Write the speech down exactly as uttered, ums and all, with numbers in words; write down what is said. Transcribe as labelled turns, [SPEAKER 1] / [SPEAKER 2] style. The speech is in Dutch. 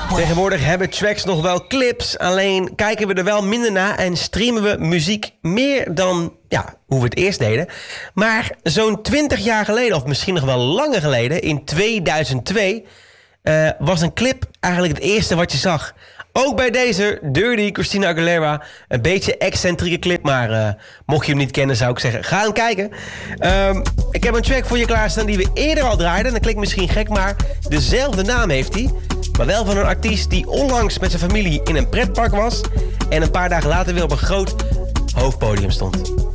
[SPEAKER 1] Tegenwoordig hebben tracks nog wel clips, alleen kijken we er wel minder naar en streamen we muziek meer dan ja, hoe we het eerst deden. Maar zo'n twintig jaar geleden, of misschien nog wel langer geleden, in tweeduizend twee, uh, was een clip eigenlijk het eerste wat je zag. Ook bij deze Dirty Christina Aguilera. Een beetje excentrieke clip, maar uh, mocht je hem niet kennen zou ik zeggen, ga hem kijken. Um, ik heb een track voor je klaarstaan die we eerder al draaiden. Dat klinkt misschien gek, maar dezelfde naam heeft hij. Maar wel van een artiest die onlangs met zijn familie in een pretpark was en een paar dagen later weer op een groot hoofdpodium stond.